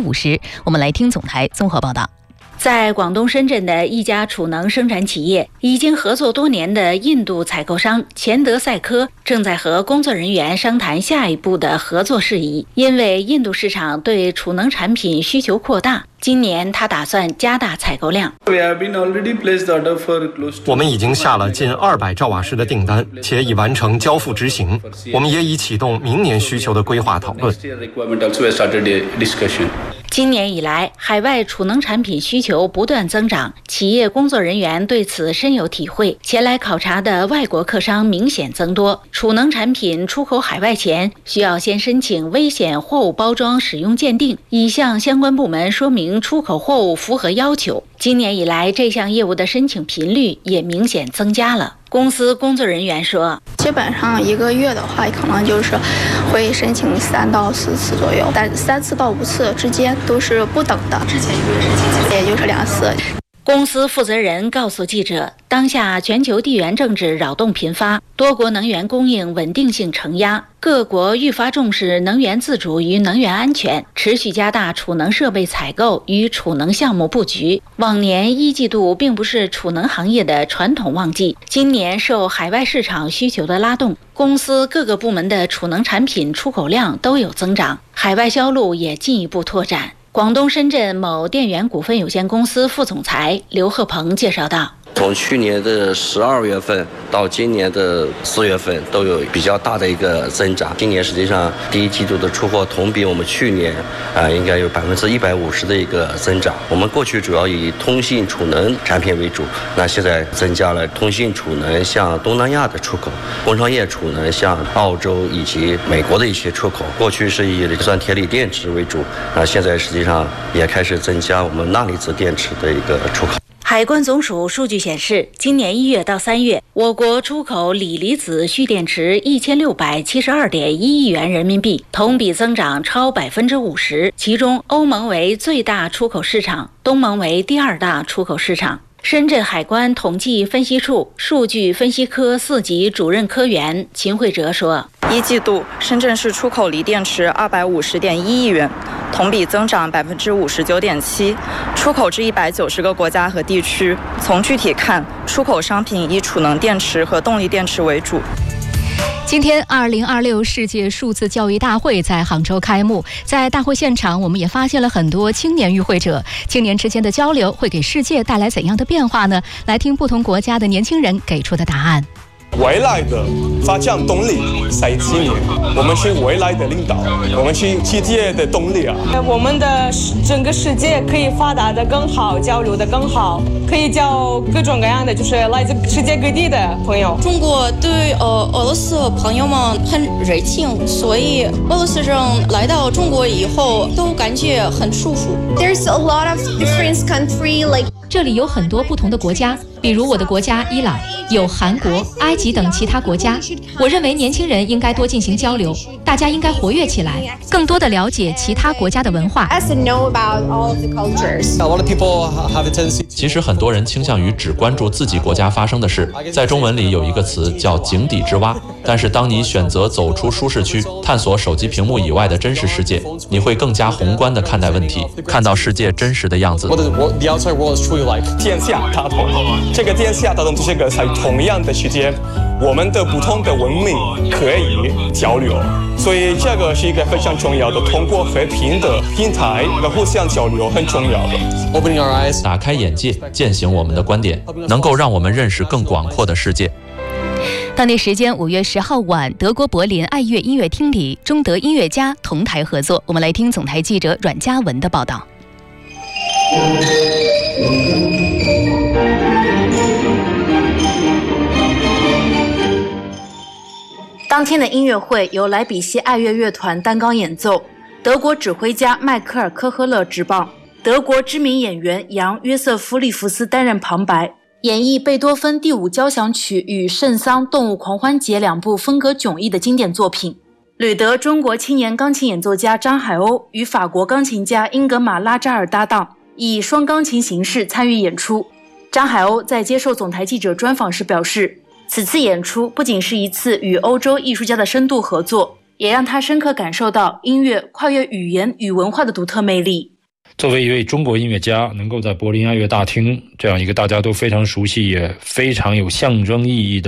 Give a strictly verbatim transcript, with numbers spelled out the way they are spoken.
五时。我们来听总台综合报道。在广东深圳的一家储能生产企业，已经合作多年的印度采购商钱德赛科正在和工作人员商谈下一步的合作事宜。因为印度市场对储能产品需求扩大，今年他打算加大采购量。 我们已经下了近二百兆瓦时的订单，且已完成交付执行。我们也已启动明年需求的规划讨论。 今年以来，海外储能产品需求不断增长，企业工作人员对此深有体会。前来考察的外国客商明显增多。储能产品出口海外前，需要先申请危险货物包装使用鉴定，以向相关部门说明出口货物符合要求。今年以来，这项业务的申请频率也明显增加了。公司工作人员说， 基本上一个月的话，可能就是会申请三到四次左右，但三次到五次之间都是不等的。之前一个月申请也就是两次。 公司负责人告诉记者，当下全球地缘政治扰动频发，多国能源供应稳定性承压，各国愈发重视能源自主与能源安全，持续加大储能设备采购与储能项目布局。往年一季度并不是储能行业的传统旺季，今年受海外市场需求的拉动，公司各个部门的储能产品出口量都有增长，海外销路也进一步拓展。广东深圳某电源股份有限公司副总裁刘鹤鹏介绍道， 从去年的十二月份到今年的四月份都有比较大的一个增长。今年实际上第一季度的出货同比我们去年啊、呃、应该有百分之一百五十的一个增长。我们过去主要以通信储能产品为主，那现在增加了通信储能向东南亚的出口，工商业储能向澳洲以及美国的一些出口。过去是以磷酸铁锂电池为主，那现在实际上也开始增加我们钠离子电池的一个出口。 海关总署数据显示，今年一月到三月，我国出口锂离子蓄电池一千六百七十二点一亿元人民币，同比增长超百分之五十。其中，欧盟为最大出口市场，东盟为第二大出口市场。深圳海关统计分析处数据分析科四级主任科员秦慧哲说， 一季度深圳市出口锂电池二百五十点一亿元，同比增长百分之五十九点七，出口至一百九十个国家和地区。从具体看，出口商品以储能电池和动力电池为主。 今天二零二六世界数字教育大会在杭州开幕，在大会现场，我们也发现了很多青年与会者。青年之间的交流会给世界带来怎样的变化呢？来听不同国家的年轻人给出的答案。 未来的发展动力在青年，我们是未来的领导，我们是世界的动力啊！ 我们的整个世界可以发达的更好，交流的更好，可以交各种各样的就是来自世界各地的朋友。 中国对呃俄罗斯朋友们很热情，所以俄罗斯人来到中国以后都感觉很舒服。 There's a lot of different country like。 这里有很多不同的国家，比如我的国家伊朗，有韩国、埃及等其他国家。我认为年轻人应该多进行交流，大家应该活跃起来，更多的了解其他国家的文化。 其实很多人倾向于只关注自己国家发生的事，在中文里有一个词叫井底之蛙。但是当你选择走出舒适区，探索手机屏幕以外的真实世界，你会更加宏观地看待问题，看到世界真实的样子。 The outside world is truly like 天下大同，这个天下大同这个在同样的时间，我们的不同的文明可以交流，所以这个是一个非常重要的，通过和平的平台的互相交流很重要的。 Opening our eyes， 打开眼界，践行我们的观点，能够让我们认识更广阔的世界。 当地时间五月十号晚，德国柏林爱乐音乐厅里，中德音乐家同台合作。我们来听总台记者阮嘉文的报道。 当天的音乐会由莱比锡爱乐乐团担纲演奏，德国指挥家迈克尔·科赫勒执棒，德国知名演员杨·约瑟夫·利弗斯担任旁白，演绎贝多芬第五交响曲与圣桑动物狂欢节两部风格迥异的经典作品。吕德中国青年钢琴演奏家张海鸥与法国钢琴家英格玛·拉扎尔搭档，以双钢琴形式参与演出。张海鸥在接受总台记者专访时表示，此次演出不仅是一次与欧洲艺术家的深度合作，也让他深刻感受到音乐跨越语言与文化的独特魅力。 作为一位中国音乐家，能够在柏林爱乐大厅这样一个大家都非常熟悉也非常有象征意义的